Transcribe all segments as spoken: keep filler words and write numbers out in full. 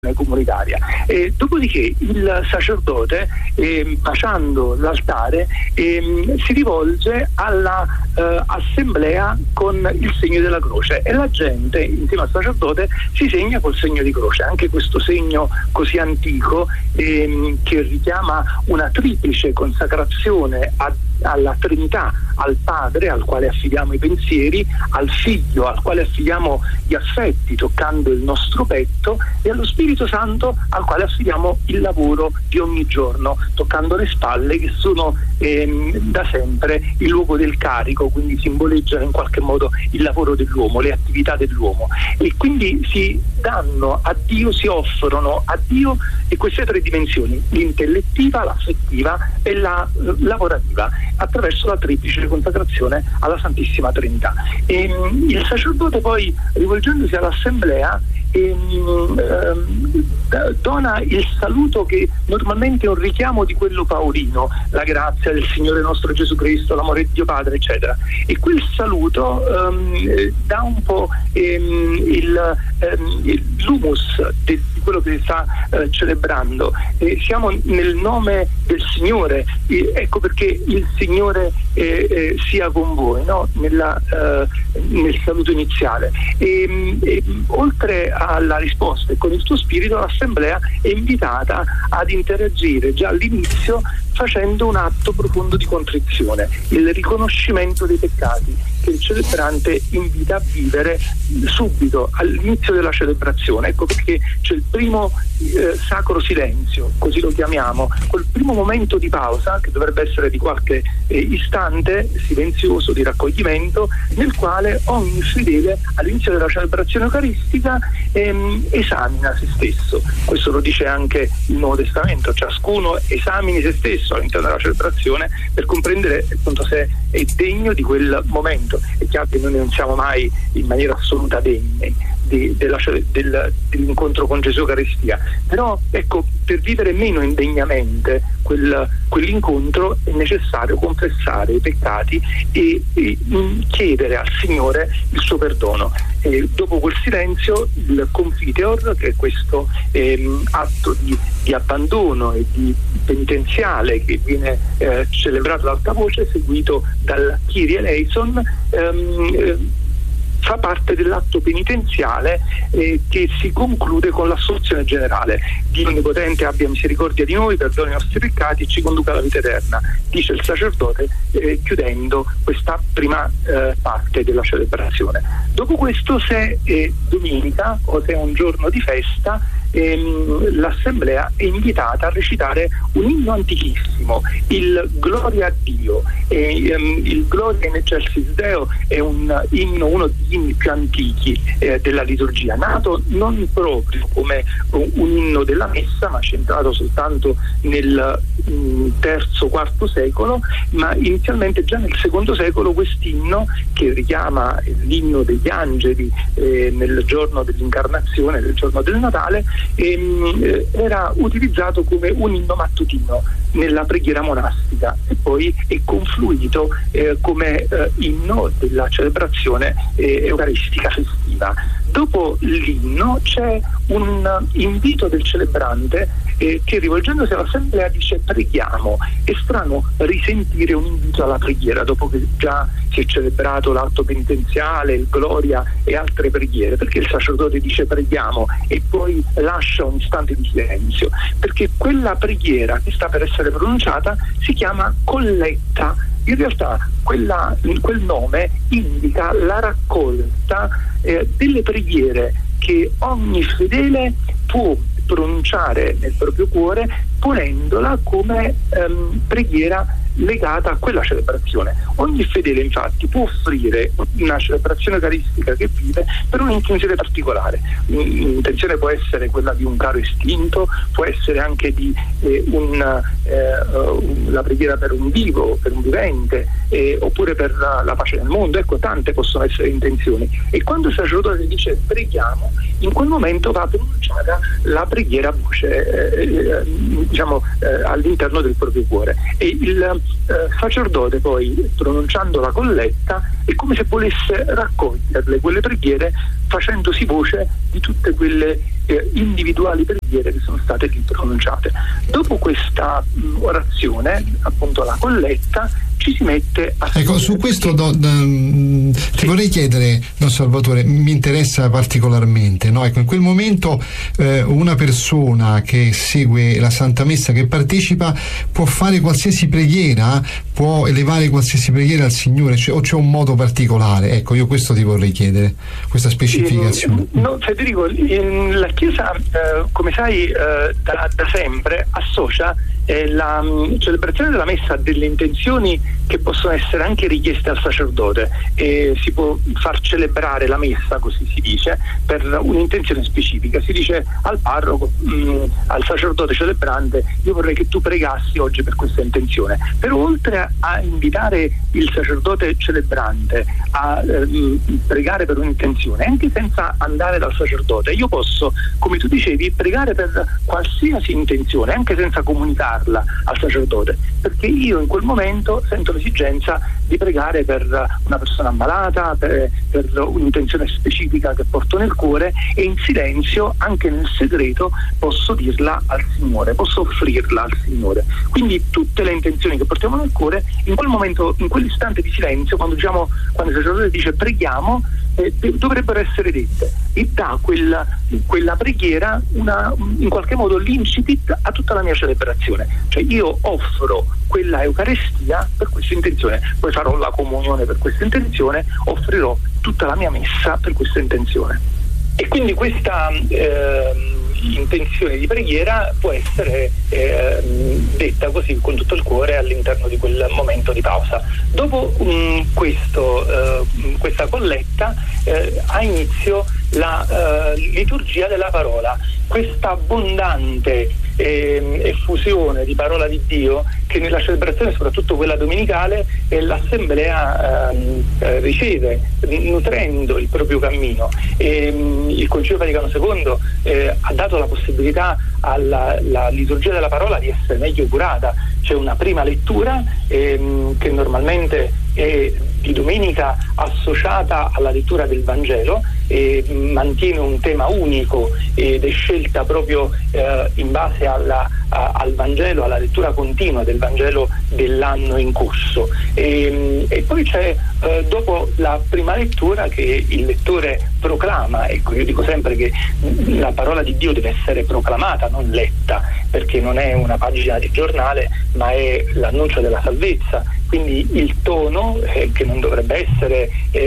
comunitaria. E dopodiché il sacerdote, eh, baciando l'altare, eh, si rivolge alla eh, assemblea con il segno della croce e la gente insieme al sacerdote si segna col segno di croce. Anche questo segno così antico eh, che richiama una triplice consacrazione a alla Trinità, al Padre al quale affidiamo i pensieri, al Figlio al quale affidiamo gli affetti toccando il nostro petto e allo Spirito Santo al quale affidiamo il lavoro di ogni giorno toccando le spalle, che sono ehm, da sempre il luogo del carico, quindi simboleggiano in qualche modo il lavoro dell'uomo, le attività dell'uomo, e quindi si danno a Dio, si offrono a Dio e queste tre dimensioni: l'intellettiva, l'affettiva e la eh, lavorativa, attraverso la triplice consacrazione alla Santissima Trinità. E, um, il sacerdote poi, rivolgendosi all'assemblea, e, um, dona il saluto che normalmente è un richiamo di quello paolino: la grazia del Signore nostro Gesù Cristo, l'amore di Dio Padre, eccetera. E quel saluto um, dà un po' um, il, um, il l'humus de, di quello che sta uh, celebrando. E siamo nel nome del Signore, e ecco perché il Signore eh, eh, sia con voi, no? Nella, eh, nel saluto iniziale. E, e, oltre alla risposta e con il tuo spirito, l'assemblea è invitata ad interagire già all'inizio facendo un atto profondo di contrizione, il riconoscimento dei peccati che il celebrante invita a vivere subito all'inizio della celebrazione. Ecco perché c'è il primo eh, sacro silenzio, così lo chiamiamo, quel primo momento di pausa che dovrebbe essere di qualche eh, istante silenzioso di raccoglimento, nel quale ogni fedele all'inizio della celebrazione eucaristica ehm, esamina se stesso. Questo lo dice anche il Nuovo Testamento: ciascuno esamini se stesso all'interno della celebrazione per comprendere appunto se è degno di quel momento. È chiaro che noi non siamo mai in maniera assoluta degni di, della, del, dell'incontro con Gesù Eucaristia, però ecco, per vivere meno indegnamente quel, quell'incontro è necessario confessare i peccati e, e chiedere al Signore il suo perdono. E dopo quel silenzio il confiteor, che è questo ehm, atto di, di abbandono e di penitenziale che viene eh, celebrato ad alta voce, seguito dal Kyrie eleison, ehm, eh, fa parte dell'atto penitenziale eh, che si conclude con l'assoluzione generale. Dio Onnipotente abbia misericordia di noi, perdoni i nostri peccati e ci conduca alla vita eterna, dice il sacerdote eh, chiudendo questa prima eh, parte della celebrazione. Dopo questo, se è domenica o se è un giorno di festa, ehm, l'assemblea è invitata a recitare un inno antichissimo, il Gloria a Dio. E, ehm, il Gloria in Excelsis Deo è un inno, uno degli inni più antichi eh, della liturgia, nato non proprio come un, un inno della messa, ma centrato soltanto nel mh, terzo, quarto secolo, ma inizialmente già nel secondo secolo quest'inno, che richiama l'inno degli angeli eh, nel giorno dell'incarnazione, nel giorno del Natale, ehm, era utilizzato come un inno mattutino nella preghiera monastica e poi è confluito eh, come eh, inno della celebrazione eh, eucaristica festiva. Dopo l'inno c'è un invito del celebrante eh, che, rivolgendosi all'assemblea, dice: preghiamo. È strano risentire un invito alla preghiera dopo che già si è celebrato l'atto penitenziale, il Gloria e altre preghiere. Perché il sacerdote dice preghiamo e poi lascia un istante di silenzio? Perché quella preghiera che sta per essere pronunciata si chiama colletta. In realtà quella, quel nome indica la raccolta eh, delle preghiere che ogni fedele può pronunciare nel proprio cuore, ponendola come ehm, preghiera legata a quella celebrazione. Ogni fedele infatti può offrire una celebrazione eucaristica che vive per un'intenzione particolare. L'intenzione può essere quella di un caro estinto, può essere anche di eh, un, eh, un, la preghiera per un vivo, per un vivente, eh, oppure per la, la pace nel mondo. Ecco, tante possono essere intenzioni, e quando il sacerdote dice preghiamo, in quel momento va pronunciata la preghiera a voce eh, diciamo eh, all'interno del proprio cuore, e il eh, sacerdote poi, pronunciando la colletta, è come se volesse raccoglierle quelle preghiere, facendosi voce di tutte quelle eh, individuali preghiere che sono state lì pronunciate. Dopo questa mh, orazione, appunto la colletta, ci si mette a... Ecco, su questo do, do, ti sì. vorrei chiedere, Don Salvatore, mi interessa particolarmente, no? Ecco, in quel momento eh, una persona che segue la Santa Messa, che partecipa, può fare qualsiasi preghiera, può elevare qualsiasi preghiera al Signore, cioè, o c'è un modo particolare? Ecco, io questo ti vorrei chiedere, questa specificazione. Eh, no, Federico, la Chiesa, eh, come sai, eh, da, da sempre associa eh, la mh, celebrazione della Messa a delle intenzioni che possono essere anche richieste al sacerdote, e si può far celebrare la Messa, così si dice, per un'intenzione specifica. Si dice al parroco, mh, al sacerdote celebrante: io vorrei che tu pregassi oggi per questa intenzione. Però oltre a invitare il sacerdote celebrante a eh, pregare per un'intenzione, anche senza andare dal sacerdote, io posso, come tu dicevi, pregare per qualsiasi intenzione, anche senza comunicarla al sacerdote, perché io in quel momento sento l'esigenza di pregare per una persona ammalata, per, per un'intenzione specifica che porto nel cuore, e in silenzio, anche nel segreto, posso dirla al Signore, posso offrirla al Signore. Quindi tutte le intenzioni che portiamo nel cuore, in quel momento, in quell'istante di silenzio, quando diciamo, quando il sacerdote dice preghiamo, eh, dovrebbero essere dette, e dà quella, quella preghiera una, in qualche modo l'incipit a tutta la mia celebrazione. Cioè io offro quella Eucaristia per questa intenzione, poi farò la comunione per questa intenzione, offrirò tutta la mia messa per questa intenzione. E quindi questa eh, intenzione di preghiera può essere eh, detta così con tutto il cuore all'interno di quel momento di pausa. Dopo um, questo, uh, questa colletta eh, ha inizio la uh, liturgia della parola, questa abbondante eh, effusione di parola di Dio che nella celebrazione, soprattutto quella domenicale, eh, l'Assemblea eh, eh, riceve, nutrendo il proprio cammino. E, mh, il Concilio Vaticano secondo eh, ha dato la possibilità alla la liturgia della parola di essere meglio curata. C'è una prima lettura ehm, che normalmente è di domenica associata alla lettura del Vangelo, e mantiene un tema unico ed è scelta proprio eh, in base alla, a, al Vangelo, alla lettura continua del Vangelo dell'anno in corso. E, e poi c'è eh, dopo la prima lettura che il lettore proclama. Ecco, io dico sempre che la parola di Dio deve essere proclamata, non letta, perché non è una pagina di giornale, ma è l'annuncio della salvezza. Quindi il tono, eh, che non dovrebbe essere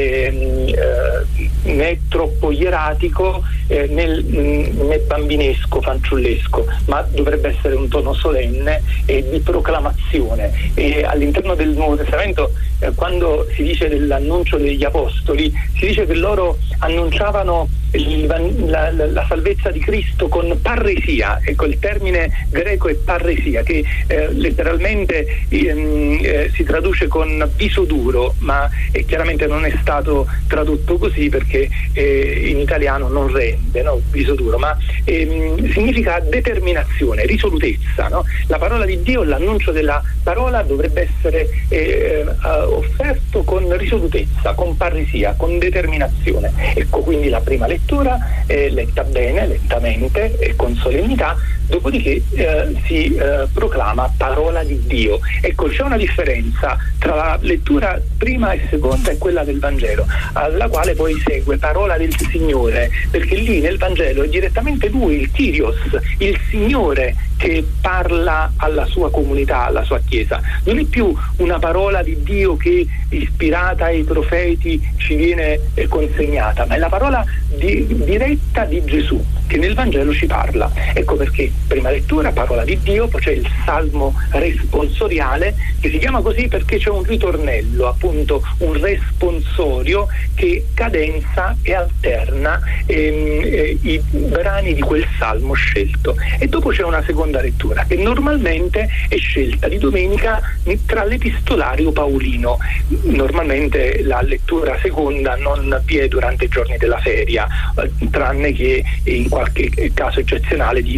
eh, eh, né troppo ieratico eh, né, né bambinesco, fanciullesco, ma dovrebbe essere un tono solenne e di proclamazione. E all'interno del Nuovo Testamento, eh, quando si dice dell'annuncio degli apostoli, si dice che loro annunciavano il, la, la, la salvezza di Cristo con parresia. Ecco, il termine greco è parresia, che eh, letteralmente ehm, eh, si traduce con viso duro, ma eh, chiaramente non è stato tradotto così perché eh, in italiano non rende, no? Viso duro, ma ehm, significa determinazione, risolutezza, no? La parola di Dio, l'annuncio della parola dovrebbe essere eh, offerto con risolutezza, con parresia, con determinazione. Ecco, quindi la prima lettura è letta bene, lentamente e con solennità, dopodiché eh, si eh, proclama parola di Dio. Ecco, c'è una differenza tra la lettura prima e seconda e quella del Vangelo, alla quale poi segue parola del Signore, perché lì nel Vangelo è direttamente lui, il Kyrios, il Signore, che parla alla sua comunità, alla sua Chiesa. Non è più una parola di Dio che ispirata ai profeti ci viene eh, consegnata, ma è la parola di, diretta di Gesù che nel Vangelo ci parla. Ecco perché prima lettura parola di Dio, poi c'è il salmo responsoriale, che si chiama così perché c'è un ritornello, appunto un responsorio che cadenza e alterna ehm, eh, i brani di quel salmo scelto. E dopo c'è una seconda lettura che normalmente è scelta di domenica tra l'epistolario paolino. Normalmente la lettura seconda non vi è durante i giorni della feria, eh, tranne che in qualche caso eccezionale di, di qualche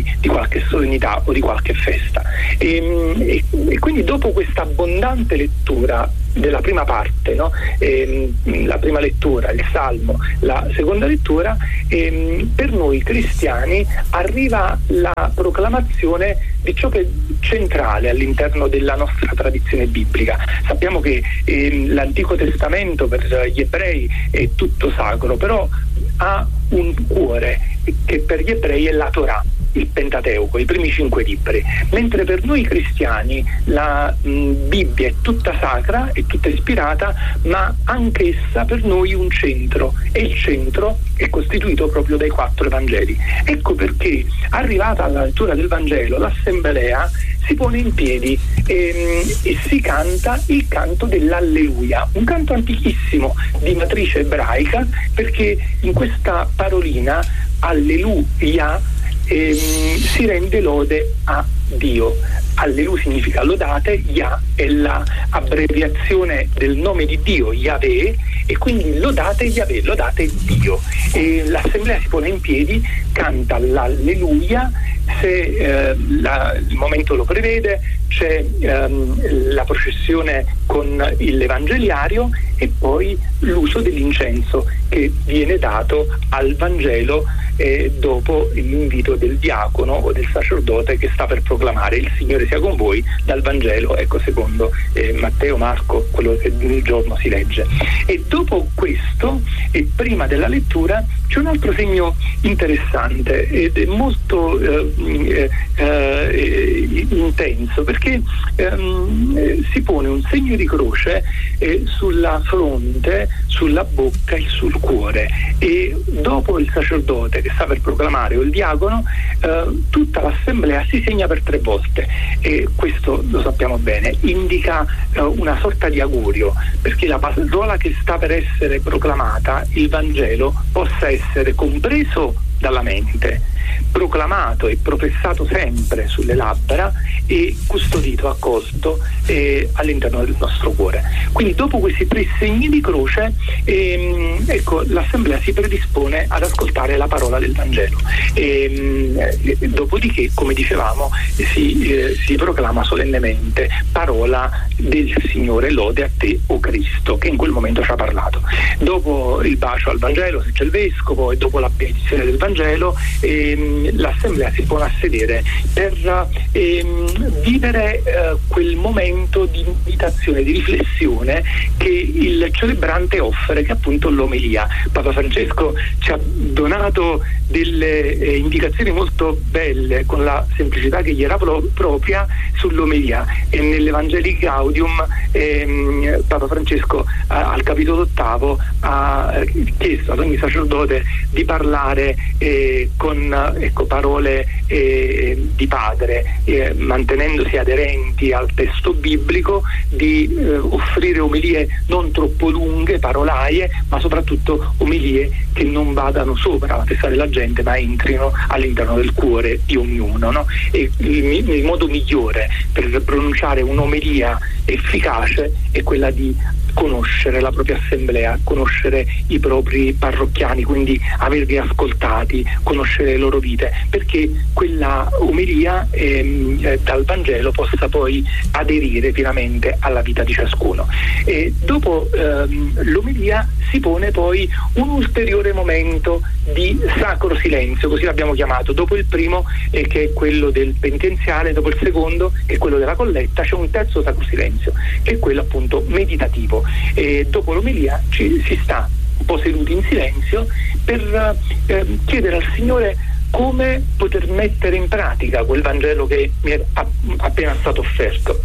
qualche solennità o di qualche festa. E, e, e quindi dopo questa abbondante lettura della prima parte, no? ehm, la prima lettura, il Salmo, la seconda lettura, ehm, per noi cristiani arriva la proclamazione di ciò che è centrale all'interno della nostra tradizione biblica. Sappiamo che ehm, l'Antico Testamento per gli ebrei è tutto sacro, però ha un cuore che per gli ebrei è la Torah, il Pentateuco, i primi cinque libri, mentre per noi cristiani la mh, Bibbia è tutta sacra, è tutta ispirata, ma anche essa per noi un centro, e il centro è costituito proprio dai quattro Evangeli. Ecco perché, arrivata alla lettura del Vangelo, l'assemblea si pone in piedi e, e si canta il canto dell'Alleluia, un canto antichissimo di matrice ebraica, perché in questa parolina Alleluia ehm, si rende lode a Dio. Allelu significa lodate, Yah è la abbreviazione del nome di Dio, Yahweh, e quindi lodate Yahweh, lodate Dio. E l'assemblea si pone in piedi, canta l'Alleluia. Se eh, la, il momento lo prevede, c'è ehm, la processione con l'Evangeliario e poi l'uso dell'incenso che viene dato al Vangelo eh, dopo l'invito del diacono o del sacerdote che sta per proclamare il Signore sia con voi dal Vangelo, ecco, secondo eh, Matteo, Marco, quello che il giorno si legge. E dopo questo, e prima della lettura, c'è un altro segno interessante ed è molto eh, eh, intenso, perché ehm, si pone un segno di croce eh, sulla fronte, sulla bocca e sul cuore, e dopo il sacerdote che sta per proclamare o il diacono, eh, tutta l'assemblea si segna per tre volte, e questo lo sappiamo bene, indica eh, una sorta di augurio, perché la parola che sta per essere proclamata, il Vangelo, possa essere compreso dalla mente, proclamato e professato sempre sulle labbra e custodito, accolto eh, all'interno del nostro cuore. Quindi dopo questi tre segni di croce ehm, ecco, l'assemblea si predispone ad ascoltare la parola del Vangelo e, eh, dopodiché, come dicevamo, si, eh, si proclama solennemente parola del Signore, lode a te o Cristo, che in quel momento ci ha parlato. Dopo il bacio al Vangelo, se c'è il vescovo, e dopo la benedizione del Vangelo, ehm, l'assemblea si pone a sedere per ehm, vivere eh, quel momento di meditazione, di riflessione che il celebrante offre, che è appunto l'omelia. Papa Francesco ci ha donato delle eh, indicazioni molto belle, con la semplicità che gli era pro- propria, sull'omelia, e nell'Evangelii Gaudium ehm, Papa Francesco a, al capitolo ottavo ha chiesto ad ogni sacerdote di parlare eh, con ecco, parole eh, di padre, eh, mantenendosi aderenti al testo biblico, di eh, offrire omelie non troppo lunghe, parolaie, ma soprattutto omelie che non vadano sopra la testa della gente, ma entrino all'interno del cuore di ognuno, no? E il, il modo migliore per pronunciare un'omelia efficace è quella di conoscere la propria assemblea, conoscere i propri parrocchiani, quindi averli ascoltati, conoscere le loro vite, perché quella omelia ehm, eh, dal Vangelo possa poi aderire pienamente alla vita di ciascuno. E dopo ehm, l'omelia si pone poi un ulteriore momento di sacro silenzio, così l'abbiamo chiamato. Dopo il primo, eh, che è quello del penitenziale, dopo il secondo, che è quello della colletta, c'è un terzo sacro silenzio, che è quello appunto meditativo. E dopo l'omelia ci, si sta un po' seduti in silenzio per eh, chiedere al Signore come poter mettere in pratica quel Vangelo che mi è appena stato offerto.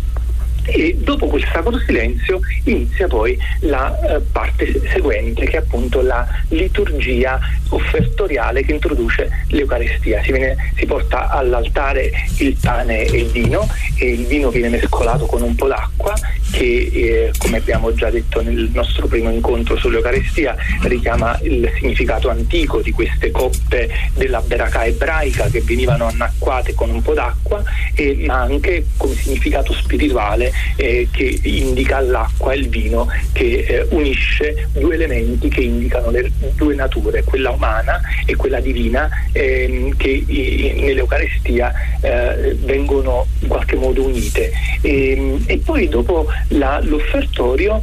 E dopo quel sacro silenzio inizia poi la eh, parte seguente, che è appunto la liturgia offertoriale che introduce l'Eucaristia. Si, viene, si porta all'altare il pane e il vino, e il vino viene mescolato con un po' d'acqua che eh, come abbiamo già detto nel nostro primo incontro sull'Eucaristia richiama il significato antico di queste coppe della beracà ebraica che venivano annacquate con un po' d'acqua, eh, ma anche come significato spirituale eh, che indica l'acqua e il vino, che eh, unisce due elementi che indicano le due nature, quella umana e quella divina, ehm, che i, nell'Eucaristia eh, vengono in qualche modo unite. E, e poi dopo la, l'offertorio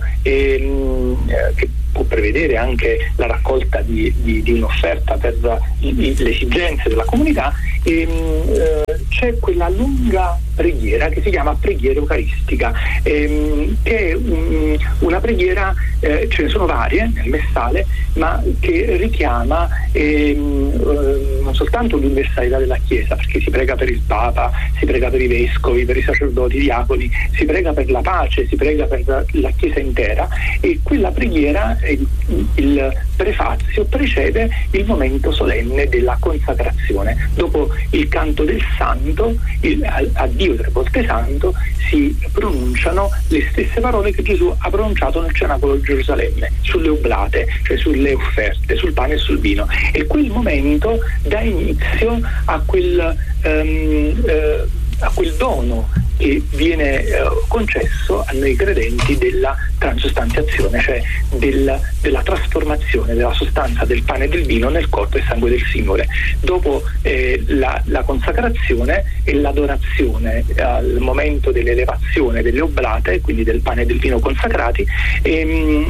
ehm, eh, che può prevedere anche la raccolta di, di, di un'offerta per le esigenze della comunità, ehm, eh, c'è quella lunga preghiera che si chiama preghiera eucaristica, ehm, che è un, una preghiera, eh, ce ne sono varie nel messale, ma che richiama ehm, eh, non soltanto l'universalità della Chiesa, perché si prega per il Papa, si prega per i vescovi, per i sacerdoti, i diaconi, si prega per la pace, si prega per la, la Chiesa intera, e quella preghiera, il, il prefazio precede il momento solenne della consacrazione. Dopo il canto del santo, il, a, a Dio tre volte santo, si pronunciano le stesse parole che Gesù ha pronunciato nel cenacolo di Gerusalemme, sulle oblate, cioè sulle offerte, sul pane e sul vino. E quel momento dà inizio a quel, um, uh, a quel dono che viene eh, concesso a noi credenti della transostanziazione, cioè del, della trasformazione della sostanza del pane e del vino nel corpo e sangue del Signore. Dopo eh, la, la consacrazione e l'adorazione al momento dell'elevazione delle oblate, quindi del pane e del vino consacrati, ehm,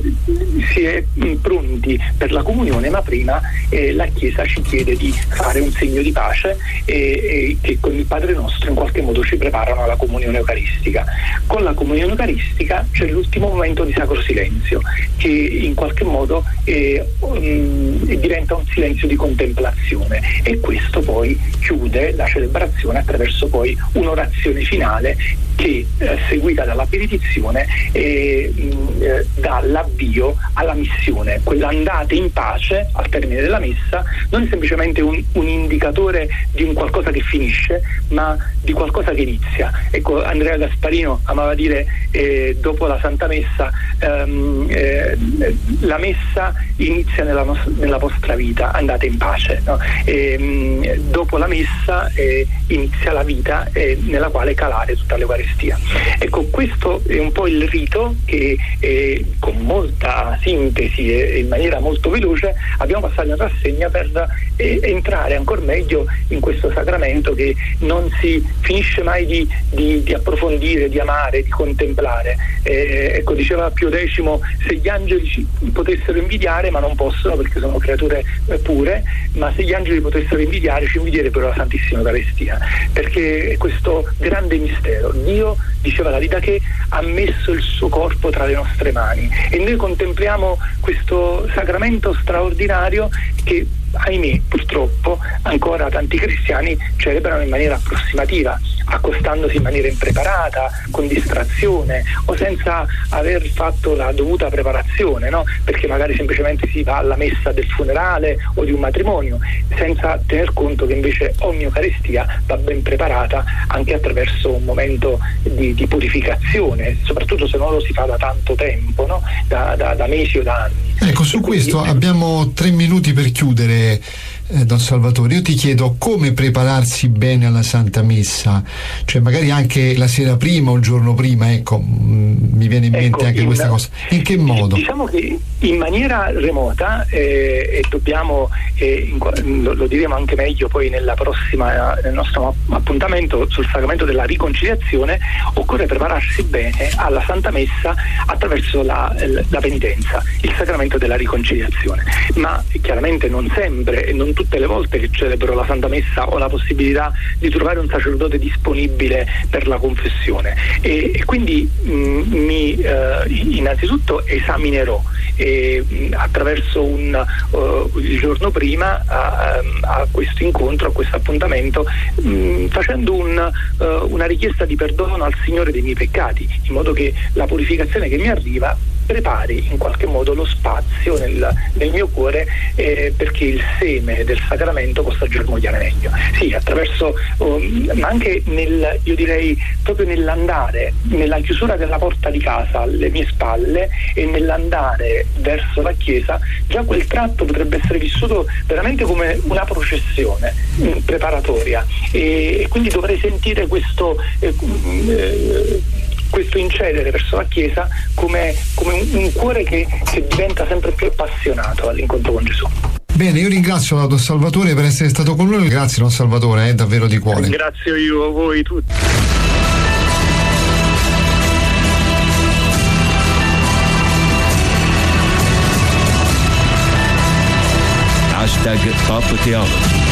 eh, si è pronti per la comunione, ma prima eh, la Chiesa ci chiede di fare un segno di pace e, e che con il Padre nostro in qualche modo ci prepara alla comunione eucaristica. Con la comunione eucaristica c'è l'ultimo momento di sacro silenzio, che in qualche modo eh, um, diventa un silenzio di contemplazione, e questo poi chiude la celebrazione attraverso poi un'orazione finale che, eh, seguita dalla benedizione, eh, eh, dà l'avvio alla missione. Quell'andate in pace al termine della messa non è semplicemente un, un indicatore di un qualcosa che finisce, ma di qualcosa che inizia. Ecco, Andrea Gasparino amava dire eh, dopo la Santa Messa ehm, eh, la messa inizia nella, nos- nella vostra vita, andate in pace, no? E, mh, dopo la messa eh, inizia la vita eh, nella quale calare tutta l'Eucaristia. Ecco, questo è un po' il rito che eh, con molta sintesi e in maniera molto veloce abbiamo passato in rassegna per eh, entrare ancora meglio in questo sacramento che non si finisce mai di Di, di approfondire, di amare, di contemplare. Eh, ecco, diceva Pio X, se gli angeli ci potessero invidiare, ma non possono perché sono creature eh, pure, ma se gli angeli potessero invidiare, ci invidierebbero la Santissima Eucaristia, perché è questo grande mistero. Dio, diceva la Rita, che ha messo il suo corpo tra le nostre mani, e noi contempliamo questo sacramento straordinario che, ahimè, purtroppo ancora tanti cristiani celebrano in maniera approssimativa, accostandosi in maniera impreparata, con distrazione o senza aver fatto la dovuta preparazione, no? Perché magari semplicemente si va alla messa del funerale o di un matrimonio, senza tener conto che invece ogni Eucaristia va ben preparata anche attraverso un momento di, di purificazione, soprattutto se non lo si fa da tanto tempo, no? da, da, da mesi o da anni. Ecco, su questo abbiamo tre minuti per chiudere, eh, Don Salvatore. Io ti chiedo come prepararsi bene alla Santa Messa, cioè magari anche la sera prima o il giorno prima, ecco, mh, mi viene in mente ecco, anche in, questa cosa. In che modo? Diciamo che in maniera remota, eh, e dobbiamo, eh, in, lo, lo diremo anche meglio poi nella prossima, nel nostro appuntamento sul sacramento della riconciliazione, occorre prepararsi bene alla Santa Messa attraverso la, la penitenza, il sacramento della riconciliazione. Ma chiaramente non sempre e non tutte le volte che celebro la Santa Messa ho la possibilità di trovare un sacerdote disponibile per la confessione, e, e quindi mh, mi eh, innanzitutto esaminerò e, mh, attraverso un uh, il giorno prima a, a questo incontro, a questo appuntamento, mh, facendo un, uh, una richiesta di perdono al Signore dei miei peccati, in modo che la purificazione che mi arriva prepari in qualche modo lo spazio nel, nel mio cuore eh, perché il seme del sacramento possa germogliare meglio. Sì, attraverso, um, ma anche nel, io direi proprio nell'andare, nella chiusura della porta di casa alle mie spalle e nell'andare verso la chiesa, già quel tratto potrebbe essere vissuto veramente come una processione mh, preparatoria e, e quindi dovrei sentire questo eh, eh, questo incedere verso la Chiesa come, come un, un cuore che, che diventa sempre più appassionato all'incontro con Gesù. Bene, io ringrazio Don Salvatore per essere stato con noi. Grazie Don Salvatore, eh, davvero di cuore. Ringrazio io a voi tutti. Hashtag Pop Theology.